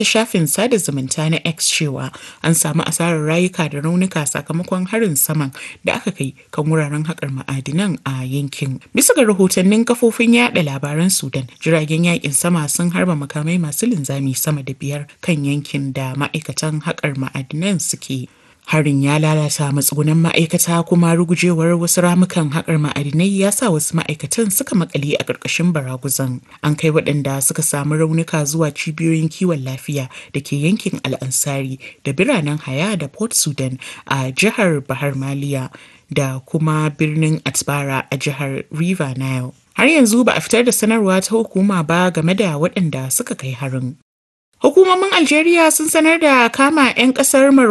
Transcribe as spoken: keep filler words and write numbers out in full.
shafin sada zumunta na X cewa an samu asarar rayuka da raunuka sakamakon harin saman da aka kai kan wuraren haƙar ma'adinan a yankin. Bisa ga rahotannin kafofin yada labaran Sudan, jiragen yakin sama sun harba makamai masu linzami sama da biyar kan yankin da ma'aikatan haƙar ma'adinan suke. Harin ya lalata matsugunan ma'aikata kuma rugujewar wasu ramukan haƙar ma'adinai ya sa wasu ma'aikatan suka makale a ƙarƙashin baraguzan. An kai waɗanda suka samu raunuka zuwa cibiyoyin kiwon lafiya da ke yankin Al-Ansari da biranen Haya da Port Sudan a jihar Bahar Maliya da kuma birnin Atbara a jihar River Nile. Har yanzu ba a fitar da sanarwa ta hukuma ba game da waɗanda suka kai harin. Hukumomin Algeria sun sanar da kama 'yan ƙasar